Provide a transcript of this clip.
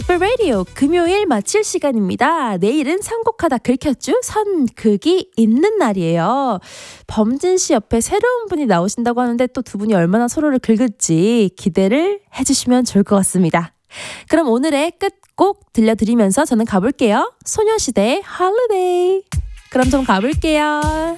스플 라디오 금요일 마칠 시간입니다. 내일은 선곡하다 긁혔쥬 선극이 있는 날이에요. 범진 씨 옆에 새로운 분이 나오신다고 하는데 또 두 분이 얼마나 서로를 긁을지 기대를 해주시면 좋을 것 같습니다. 그럼 오늘의 끝곡 들려드리면서 저는 가볼게요. 소녀시대의 Holiday. 그럼 좀 가볼게요.